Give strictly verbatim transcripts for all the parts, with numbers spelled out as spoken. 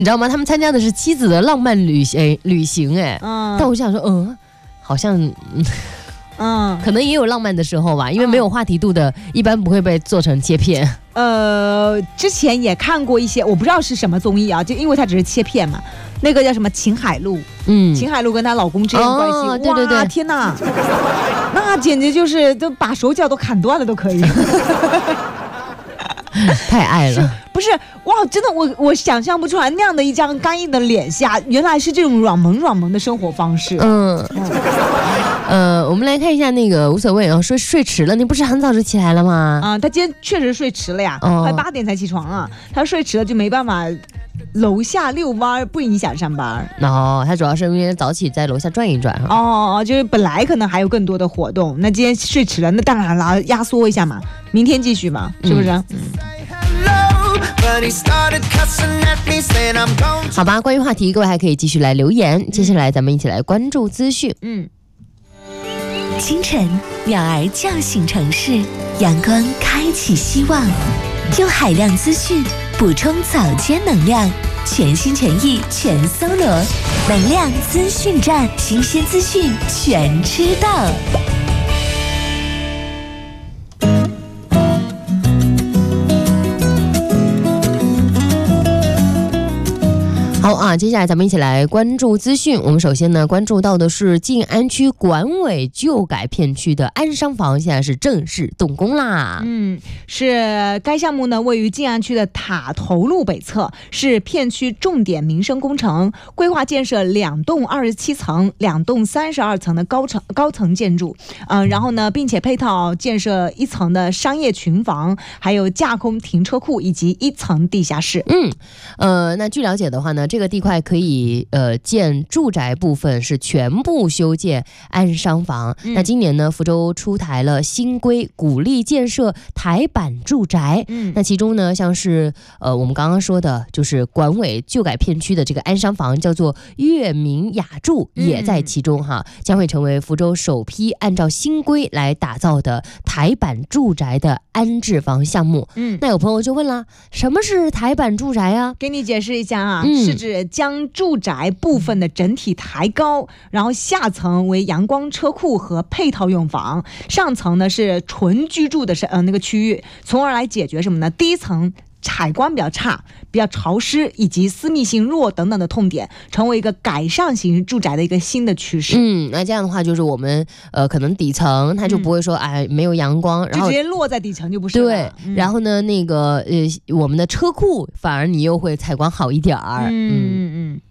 你知道吗？他们参加的是妻子的浪漫旅行旅行，哎， 嗯， 但我想说，嗯，好像，嗯。嗯，可能也有浪漫的时候吧，因为没有话题度的，嗯、一般不会被做成切片。 呃，之前也看过一些，我不知道是什么综艺啊，就因为它只是切片嘛。那个叫什么秦海璐，嗯，秦海璐跟她老公之间关系，哦、 对对对， 哇，天哪，那简直就是都把手脚都砍断了都可以。 太爱了， 不是哇，真的我我想象不出来那样的一张干硬的脸下，原来是这种软萌软萌的生活方式。嗯， 呃，我们来看一下那个无所谓啊，说睡迟了，你不是很早就起来了吗？ 啊，他今天确实睡迟了呀，哦、快八点才起床啊，他睡迟了就没办法。楼下遛弯不影响上班哦，他主要是因为早起在楼下转一转哦，就是本来可能还有更多的活动，那今天睡迟了，那当然了，压缩一下嘛，明天继续嘛，是不是？嗯。 好吧，关于话题，各位还可以继续来留言。接下来咱们一起来关注资讯。 嗯，清晨，鸟儿叫醒城市，阳光开启希望，用海量资讯补充早间能量，全心全意全搜罗，能量资讯站，新鲜资讯全知道。 好啊，接下来咱们一起来关注资讯。我们首先呢关注到的是静安区管委旧改片区的安商房，现在是正式动工啦。 嗯，是该项目呢位于静安区的塔头路北侧，是片区重点民生工程，规划建设两栋二十七层、两栋三十二层的高层高层建筑。嗯、呃，然后呢，并且配套建设一层的商业群房，还有架空停车库以及一层地下室。 嗯，呃，那据了解的话呢，这个地块可以呃建住宅部分是全部修建安商房。嗯、那今年呢，福州出台了新规，鼓励建设台版住宅。嗯，那其中呢，像是呃我们刚刚说的，就是管委旧改片区的这个安商房，叫做悦民雅住，也在其中哈，嗯、将会成为福州首批按照新规来打造的台版住宅的安置房项目。嗯，那有朋友就问了，什么是台版住宅啊？ 给你解释一下啊，嗯、是指将住宅部分的整体抬高，然后下层为阳光车库和配套用房，上层呢是纯居住的是呃那个区域，从而来解决什么呢？第一层采光比较差、比较潮湿以及私密性弱等等的痛点，成为一个改善型住宅的一个新的趋势。 嗯，那这样的话就是我们呃可能底层它就不会说、嗯、哎没有阳光，然后就直接落在底层就不是了。 对，嗯、然后呢那个呃我们的车库反而你又会采光好一点儿。嗯嗯嗯。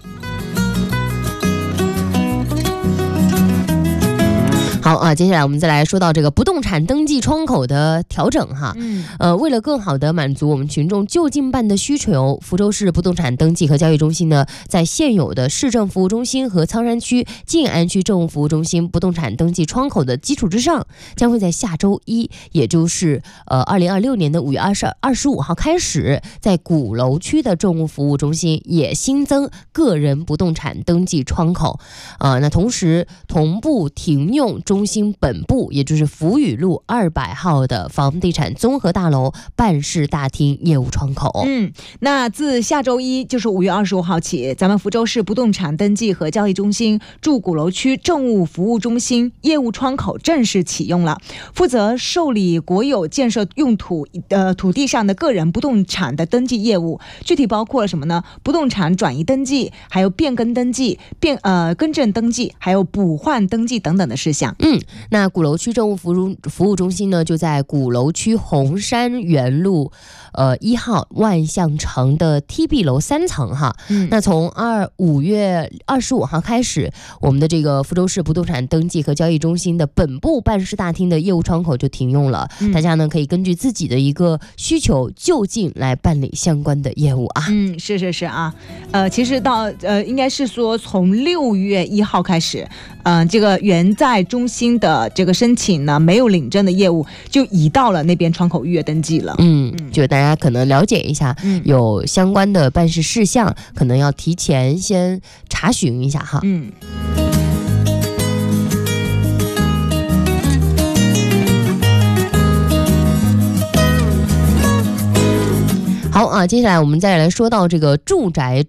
好啊，接下来我们再来说到这个不动产登记窗口的调整哈。嗯，呃，为了更好的满足我们群众就近办的需求，福州市不动产登记和交易中心呢，在现有的市政服务中心和苍山区、静安区政务服务中心不动产登记窗口的基础之上，将会在下周一，也就是呃二零二六年的五月二十二十五号开始，在鼓楼区的政务服务中心也新增个人不动产登记窗口。呃，那同时同步停用中心本部，也就是福宇路二百号的房地产综合大楼办事大厅业务窗口。 嗯，那自下周一，就是五月二十五号起，咱们福州市不动产登记和交易中心驻鼓楼区政务服务中心业务窗口正式启用了，负责受理国有建设用土呃土地上的个人不动产的登记业务，具体包括了什么呢？不动产转移登记，还有变更登记、变呃更正登记，还有补换登记等等的事项。 嗯，那鼓楼区政务服务服务中心呢，就在鼓楼区红山园路呃一号万象城的 T B 楼三层哈。嗯，那从二五月二十五号开始，我们的这个福州市不动产登记和交易中心的本部办事大厅的业务窗口就停用了。嗯、大家呢可以根据自己的一个需求，就近来办理相关的业务啊。 嗯，是是是啊，呃，其实到呃应该是说从六月一号开始，嗯、呃，这个原在中心的这个申请呢没有领证的业务就移到了那边窗口预约登记了。 嗯，就大家可能了解一下，嗯、有相关的办事事项，可能要提前先查询一下哈。嗯。好好啊，接下来我们再来说到这个住宅